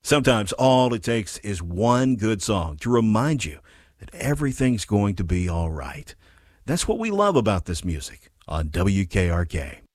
Sometimes all it takes is one good song to remind you that everything's going to be all right. That's what we love about this music on WKRK.